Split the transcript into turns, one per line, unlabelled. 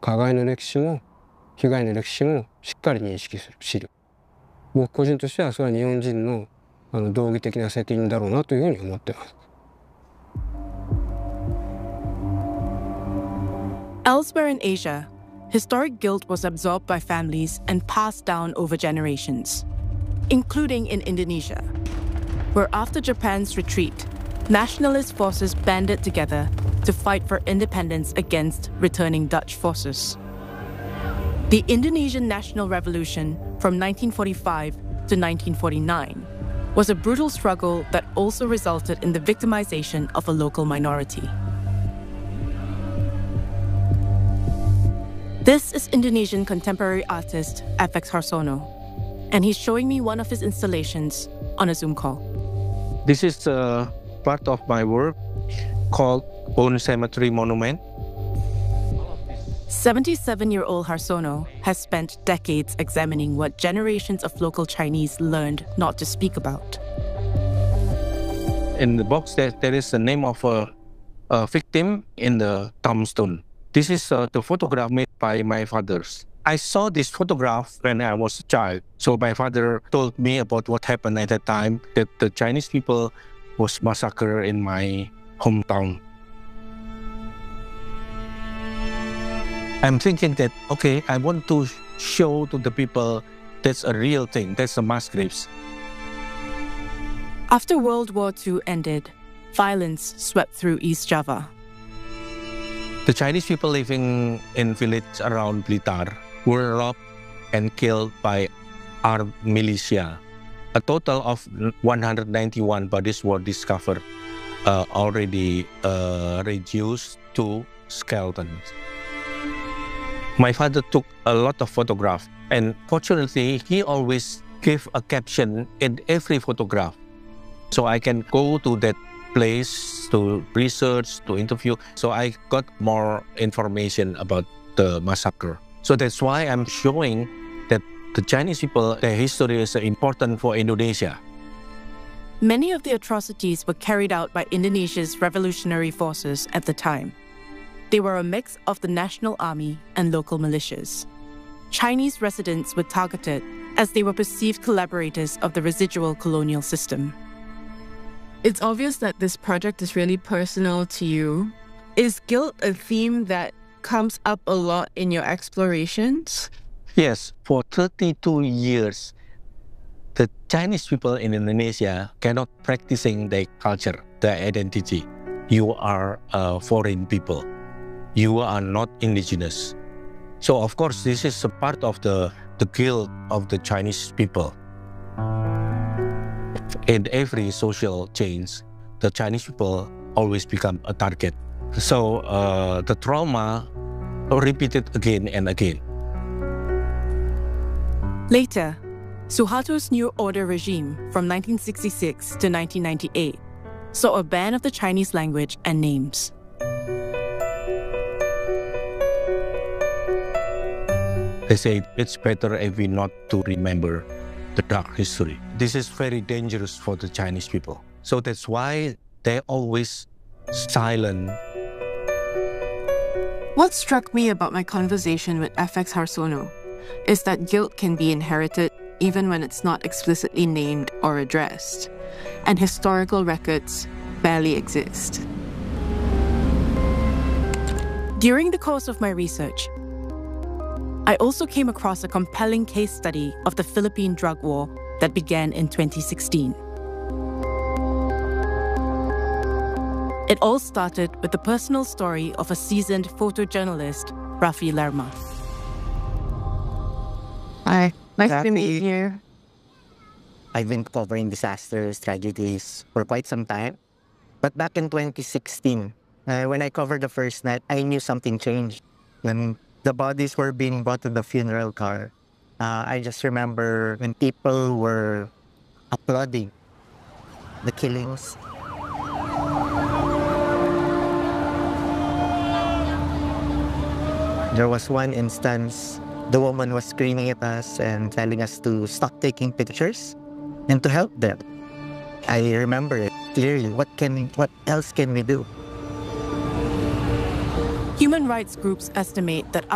加害の歴史も被害の歴史もしっかり認識する資料。僕個人としてはそれは日本人の道義的な責任だろうなというふうに思っています。
Elsewhere in Asia, historic guilt was absorbed by families and passed down over generations, including in Indonesia, where after Japan's retreat, nationalist forces banded together to fight for independence against returning Dutch forces. The Indonesian National Revolution from 1945 to 1949 was a brutal struggle that also resulted in the victimization of a local minority. This is Indonesian contemporary artist FX Harsono, and he's showing me one of his installations on a Zoom call.
This is part of my work called Bone Cemetery Monument.
77-year-old Harsono has spent decades examining what generations of local Chinese learned not to speak about.
In the box, there is the name of a victim in the tombstone. This is the photograph made by my father. I saw this photograph when I was a child. So my father told me about what happened at that time, that the Chinese people was massacred in my hometown. I'm thinking that, okay, I want to show to the people that's a real thing, that's the mass graves.
After World War II ended, violence swept through East Java.
The Chinese people living in village around Blitar were robbed and killed by armed militia. A total of 191 bodies were discovered, already reduced to skeletons. My father took a lot of photographs, and fortunately, he always gave a caption in every photograph. So I can go to that place to research, to interview. So I got more information about the massacre. So that's why I'm showing that the Chinese people, their history is important for Indonesia.
Many of the atrocities were carried out by Indonesia's revolutionary forces at the time. They were a mix of the national army and local militias. Chinese residents were targeted as they were perceived collaborators of the residual colonial system.
It's obvious that this project is really personal to you. Is guilt a theme that comes up a lot in your explorations?
Yes, for 32 years, the Chinese people in Indonesia cannot practicing their culture, their identity. You are foreign people. You are not indigenous. So of course, this is a part of the guilt of the Chinese people. In every social change, the Chinese people always become a target. So the trauma repeated again and again.
Later, Suharto's New Order regime from 1966 to 1998 saw a ban of the Chinese language and names.
They say it's better if we not to remember the dark history. This is very dangerous for the Chinese people. So that's why they're always silent.
What struck me about my conversation with FX Harsono is that guilt can be inherited even when it's not explicitly named or addressed, and historical records barely exist.
During the course of my research, I also came across a compelling case study of the Philippine drug war that began in 2016. It all started with the personal story of a seasoned photojournalist, Rafi Lerma.
Hi,
Nice
Rafi.
to meet you.
I've been covering disasters, tragedies for quite some time. But back in 2016, when I covered the first night, I knew something changed. When the bodies were being brought to the funeral car, I just remember when people were applauding the killings. There was one instance, the woman was screaming at us and telling us to stop taking pictures and to help them. I remember it clearly. What else can we do?
Human rights groups estimate that